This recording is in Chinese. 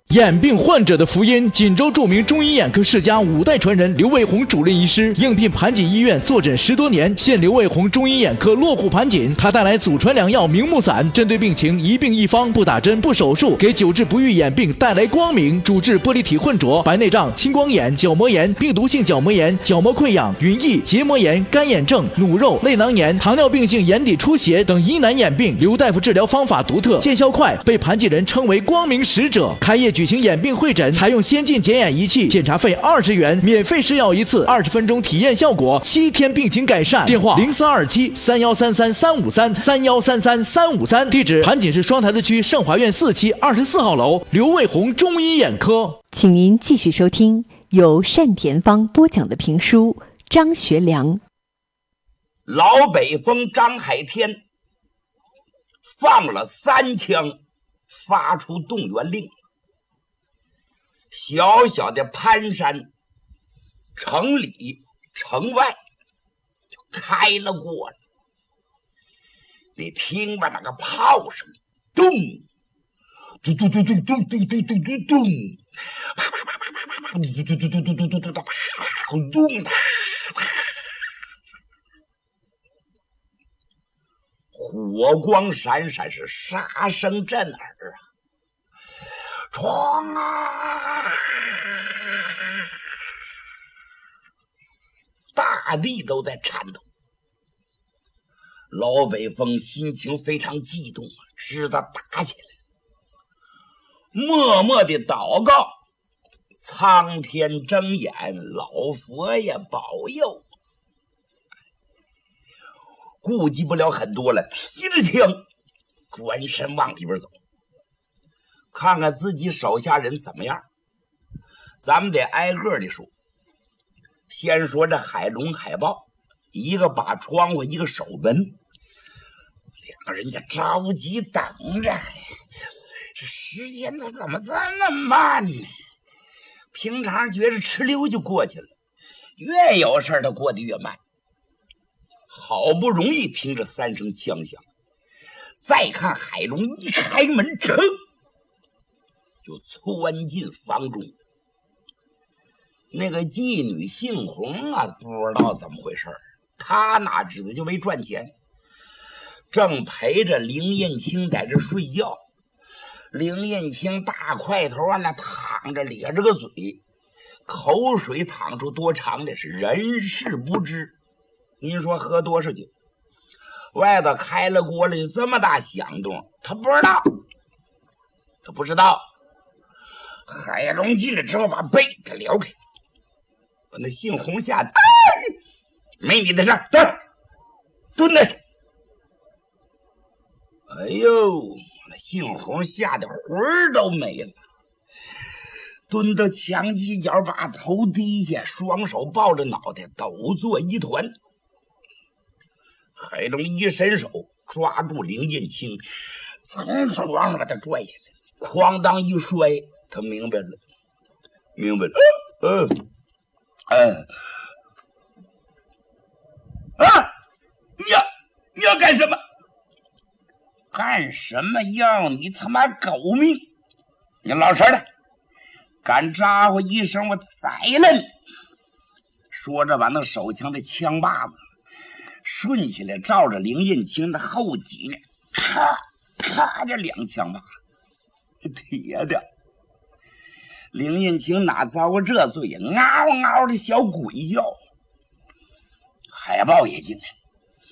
眼病患者的福音，锦州著名中医眼科世家5代传人刘卫红主任医师，应聘盘锦医院坐诊10多年，现刘卫红中医眼科落户盘锦。他带来祖传良药明目散，针对病情一病一方，不打针不手术，给久治不愈眼病带来光明。主治玻璃体混浊、白内障、青光眼、角膜炎、病毒性角膜炎、角膜溃疡、云翳、结膜炎、干眼症、努肉、泪囊炎、糖尿病性眼底出血等疑难眼病。刘大夫治疗方法独特，见效快，被盘锦人称为光明使者。开业举行眼病会诊，采用先进检眼仪器，检查费20元，免费试药1次，20分钟体验效果，7天病情改善。电话0327-3133-353-3133-353，地址盘锦市双台子区盛华苑4期24号楼，刘卫红中医眼科。 请您继续收听由单田芳播讲的评书《张学良》。 老北风张海天放了3枪，发出动员令。小小的潘山城里城外就开了锅了。你听吧，那个炮声，咚嘟嘟嘟嘟嘟嘟嘟嘟嘟咚，啪啪啪啪啪啪啪，嘟嘟嘟嘟嘟嘟嘟嘟嘟啪咚啪，火光闪闪，是杀声震耳啊！闯啊！大地都在颤抖。老北风心情非常激动，知道打起来，默默地祷告：苍天睁眼，老佛爷保佑。顾及不了很多了，提着枪转身往里边走，看看自己手下人怎么样。咱们得挨个的说。先说这海龙海豹，一个把窗户，一个守门，两个人家着急等着。这时间它怎么这么慢呢？平常觉着哧溜就过去了，越有事它过得越慢。好不容易听着3声枪响，再看海龙一开门，噌就窜进房中。那个妓女姓洪啊，不知道怎么回事，她哪知道就为赚钱，正陪着凌艳卿在这睡觉。凌艳卿大块头啊，那躺着咧着个嘴，口水淌出多长的是人事不知。您说喝多少酒？外头开了锅了，就这么大响动，他不知道，他不知道。海龙进来之后，把被子撩开，把那姓洪吓得，没你的事儿，蹲那去。哎呦，那姓洪吓得魂儿都没了，蹲到墙犄角，把头低下，双手抱着脑袋，抖作一团。海龙一伸手抓住凌艳卿，从床上把他拽下来，哐当一摔。他明白了，你要干什么？干什么要你他妈狗命！你老实的，敢咋呼一声，我宰了你！说着，把那手枪的枪把子顺起来，照着凌艳卿的后脊呢，咔咔这2枪把，铁的。凌艳卿哪遭过这罪呀？嗷嗷的小鬼叫。海豹也进来了，